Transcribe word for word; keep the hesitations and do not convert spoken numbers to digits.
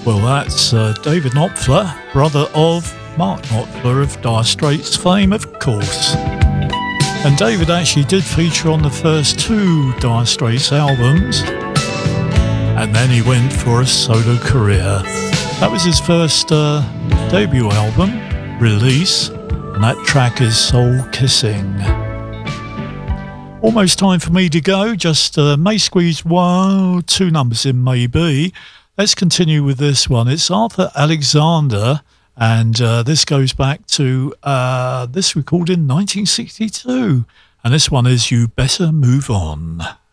Well, that's uh, David Knopfler, brother of Mark Knopfler of Dire Straits fame, of course. And David actually did feature on the first two Dire Straits albums, and then he went for a solo career. That was his first uh, debut album, Release, and that track is Soul Kissing. Almost time for me to go, just uh, may squeeze one, two numbers in maybe. Let's continue with this one. It's Arthur Alexander, and uh, this goes back to uh, this recorded in nineteen sixty-two. And this one is You Better Move On.